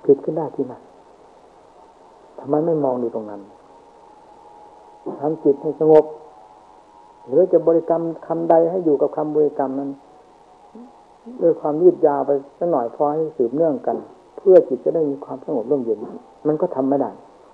ผิดขึ้นได้ที่ไหนทำไมไม่มองดูตรงนั้นทำจิตให้สงบหรือจะบริกรรมคำใดให้อยู่กับคำบริกรรมนั้นด้วยความยืดยาวไปสักหน่อยพอให้สืบเนื่องกันเพื่อจิตจะได้มีความสงบร่มเย็นมันก็ทำไม่ได้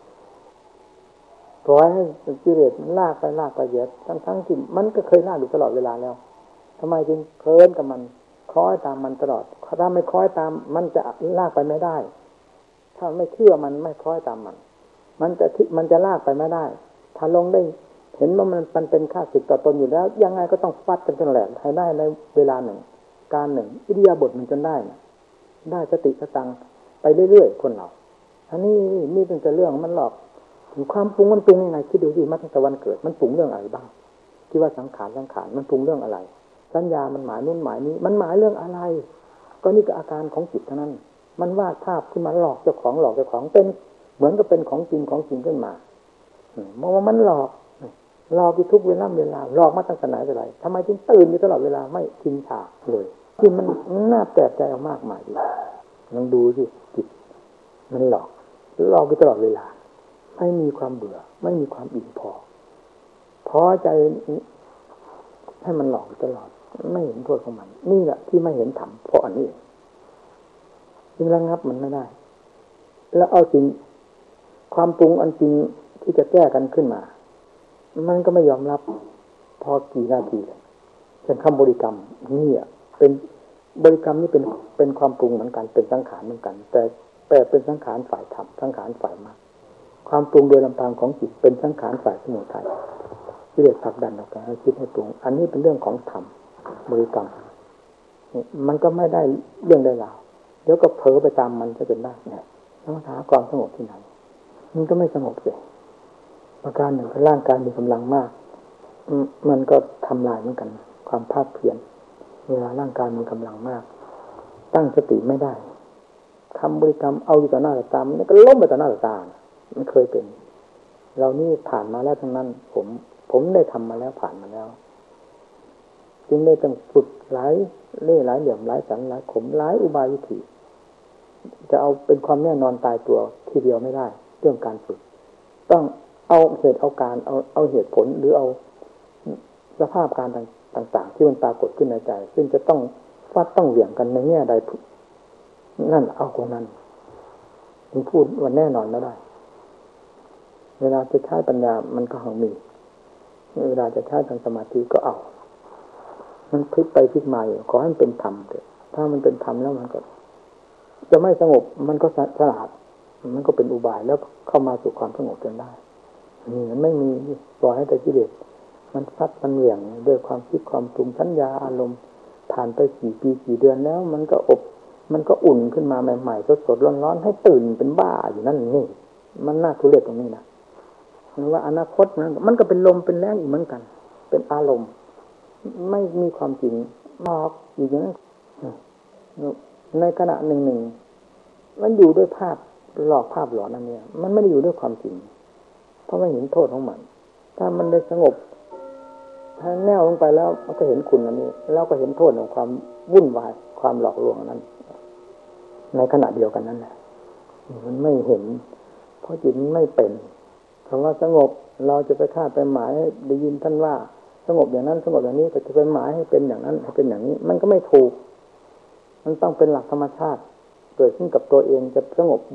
ปล่อยให้กิเลสมันลากไปเหยียดทั้งที่มันก็เคยลากอยู่ตลอดเวลาแล้วทำไมจึงเคลิ้มกับมันคล้อยตามมันตลอดถ้าไม่คล้อยตามมันจะลากไปไม่ได้ถ้าไม่เชื่อมันไม่คล้อยตามมันจะลากไปไม่ได้ถ้าลงได้เห็นว่ามันเป็นค่าศึกต่อตนอยู่แล้วยังไงก็ต้องฟัดกันจนแหลกให้ได้ในเวลาหนึ่งการหนึ่งอิริยาบถมันจนได้ได้สติสตังไปเรื่อยๆคนเราอันนี้นี่เป็นแต่เรื่องมันหลอกถึงความปรุงมันปรุงยังไงคิดดูสิมาตั้งแต่วันเกิดมันปรุงเรื่องอะไรบ้างที่ว่าสังขารมันปรุงเรื่องอะไรสัญญามันหมายนู่นหมายนี้มันหมายเรื่องอะไรก็นี่ก็อาการของจิตเท่านั้นมันวาดภาพขึ้นมาหลอกเจ้าของเป็นเหมือนกับเป็นของจริงขึ้นมาเพราะว่ามันหลอกอยู่ทุกเวลาหลอกมาตั้งแต่ไหนแต่ไรทำไมจึงตื่นอยู่ตลอดเวลาไม่ชินชาเลยที่มันน่าแปลกใจมากมายลองดูสิจิตมันหลอกอยู่ตลอดเวลาไม่มีความเบื่อไม่มีความอิ่มพอใจให้มันหลอกตลอดไม่เห็นโทษของมันนี่แหละที่ไม่เห็นธรรมเพราะอันนี้จึงระงับมันไม่ได้แล้วเอาสิ่งความปรุงอันจริงที่จะแก้กันขึ้นมามันก็ไม่ยอมรับพอกี่นาทีเลยเช่นคำบริกรรมนี่เป็นบริกรรมนี่เป็นความปรุงเหมือนกันเป็นสังขารเหมือนกันแต่เป็นสังขารฝ่ายธรรมสังขารฝ่ายมรรคความปรุงโดยลำพังของจิตเป็นสังขารฝ่ายสมุทัยที่เรียกผลักดันออกไปให้คิดให้ปรุงอันนี้เป็นเรื่องของธรรมบริกรรมมันก็ไม่ได้เรื่องได้ราวเดี๋ยวก็เผลอไปตามมันจะเป็นได้เนี่ยแล้วหาความสงบที่ไหนมันก็ไม่สงบเลยประการหนึ่งร่างกายมีกำลังมากมันก็ทำลายเหมือนกันความภาคเพียรเวลาร่างกายมีกำลังมากตั้งสติไม่ได้คำบริกรรมเอาอยู่ต่อหน้าต่อตามันก็ล้มไปต่อหน้าต่อตามันเคยเป็นเรานี่ผ่านมาแล้วทั้งนั้นผมได้ทำมาแล้วผ่านมาแล้วจึงได้ต้องฝึกหลายเหลี่ยมหลายสันหลายขมหลายอุบายวิธีจะเอาเป็นความแน่นอนตายตัวทีเดียวไม่ได้เรื่องการฝึกต้องเอาเหตุเอาการเอาเหตุผลหรือเอาสภาพการต่างๆที่มันปรากฏขึ้นในใจซึ่งจะต้องฟาดต้องเหวี่ยงกันในแง่ใดนั่นเอาคนนั้นมันพูดว่าแน่นอนไม่ได้เวลาจะใช้ปัญญามันก็หังมีเวลาจะใช้ทางสมาธิก็เอามันพลิกไปพลิกมาอยู่ขอให้มันเป็นธรรมเถอะถ้ามันเป็นธรรมแล้วมันก็จะไม่สงบมันก็ฉลาดมันก็เป็นอุบายแล้วเข้ามาสู่ความสงบจนได้นี่มันไม่มีปล่อยให้แต่กิเลสมันซัดมันเหวี่ยงด้วยความคิดความปรุงสัญญาอารมณ์ผ่านไปกี่ปีกี่เดือนแล้วมันก็อุ่นขึ้นมาใหม่ๆสดๆร้อนๆให้ตื่นเป็นบ้าอยู่นั่นนี่มันน่าทุเรศตรงนี้นะหรือว่าอนาคตมันก็เป็นลมเป็นแรงอีกเหมือนกันเป็นอารมณ์ไม่มีความจริงหลอกอยู่อย่างนั้นในขณะหนึ่งมันอยู่ด้วยภาพหลอกภาพหลอนนั่นเนี่ยมันไม่ได้อยู่ด้วยความจริงเพราะไม่เห็นโทษของมันถ้ามันได้สงบถ้าแน่วลงไปแล้วมันก็เห็นคุณอันนี้แล้วก็เห็นโทษของความวุ่นวายความหลอกลวงนั้นในขณะเดียวกันนั่นแหละมันไม่เห็นเพราะจิตไม่เป็นคำว่าสงบเราจะไปคาดไปหมายได้ยินท่านว่าสงบอย่างนั้นสงบอย่างนี้ก็จะไปหมายให้เป็นอย่างนั้นให้เป็นอย่างนี้มันก็ไม่ถูกมันต้องเป็นหลักธรรมชาติเกิดขึ้นกับตัวเองจะสงบ